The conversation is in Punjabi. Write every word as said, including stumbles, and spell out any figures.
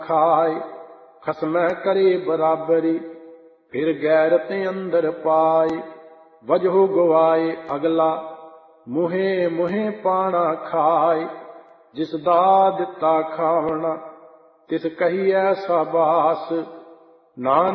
ਖਾਏ। ਖਸਮੈ ਕਰੇ ਬਰਾਬਰੀ, ਫਿਰ ਗੈਰਤ ਅੰਦਰ ਪਾਏ। ਵਜਹੁ ਗਵਾਏ ਅਗਲਾ, ਮੁਹੇ ਮੁਹੇ ਪਾਣਾ ਖਾਏ। ਜਿਸ ਦਾ ਦਿੱਤਾ ਖਾਵਣਾ, ਤਿਸ ਕਹੀਐ ਸਾਬਾਸ। ਨਾਨਕ